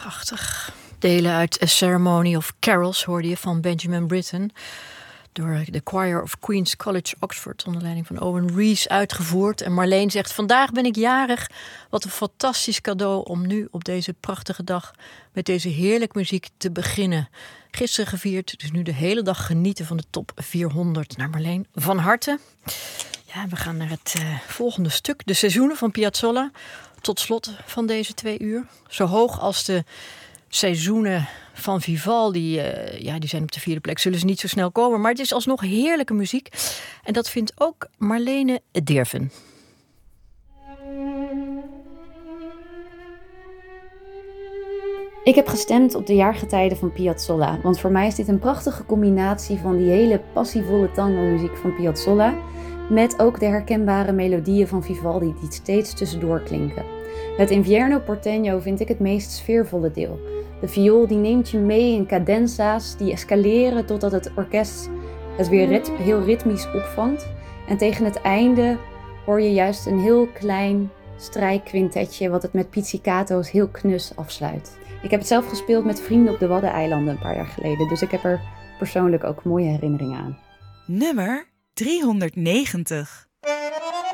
Prachtig. Delen uit A Ceremony of Carols hoorde je van Benjamin Britten. Door de Choir of Queen's College Oxford onder leiding van Owen Rees uitgevoerd. En Marleen zegt, vandaag ben ik jarig. Wat een fantastisch cadeau om nu op deze prachtige dag met deze heerlijke muziek te beginnen. Gisteren gevierd, dus nu de hele dag genieten van de top 400. Nou Marleen, van harte. Ja, we gaan naar het volgende stuk. De seizoenen van Piazzolla. Tot slot van deze 2 uur. Zo hoog als de seizoenen van Vivaldi, die zijn op de 4e plek. Zullen ze niet zo snel komen. Maar het is alsnog heerlijke muziek. En dat vindt ook Marlene Deerven. Ik heb gestemd op de jaargetijden van Piazzolla. Want voor mij is dit een prachtige combinatie van die hele passievolle tango-muziek van Piazzolla met ook de herkenbare melodieën van Vivaldi die steeds tussendoor klinken. Het Invierno Porteño vind ik het meest sfeervolle deel. De viool die neemt je mee in cadenza's die escaleren totdat het orkest het weer heel ritmisch opvangt. En tegen het einde hoor je juist een heel klein strijkquintetje wat het met pizzicato's heel knus afsluit. Ik heb het zelf gespeeld met vrienden op de Waddeneilanden een paar jaar geleden, dus ik heb er persoonlijk ook mooie herinneringen aan. Nummer 390.